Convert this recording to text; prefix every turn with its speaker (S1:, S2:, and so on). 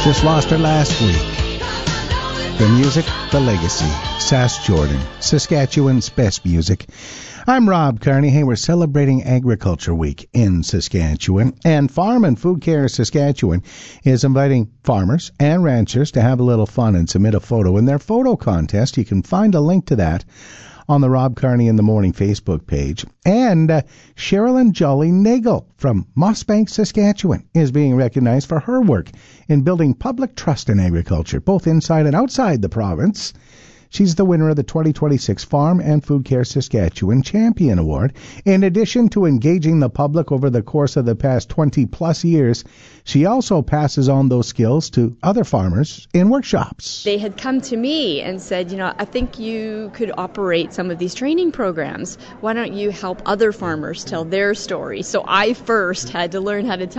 S1: Just lost her last week. The music, the legacy. Sass Jordan, Saskatchewan's best music. I'm Rob Carney. Hey, we're celebrating Agriculture Week in Saskatchewan, and Farm and Food Care Saskatchewan is inviting farmers and ranchers to have a little fun and submit a photo in their photo contest. You can find a link to that on the Rob Carney in the Morning Facebook page. And Sherilyn Jolly-Nagel from Mossbank, Saskatchewan is being recognized for her work in building public trust in agriculture, both inside and outside the province. She's the winner of the 2026 Farm and Food Care Saskatchewan Champion Award. In addition to engaging the public over the course of the past 20-plus years, she also passes on those skills to other farmers in workshops.
S2: They had come to me and said, I think you could operate some of these training programs. Why don't you help other farmers tell their story? So I first had to learn how to tell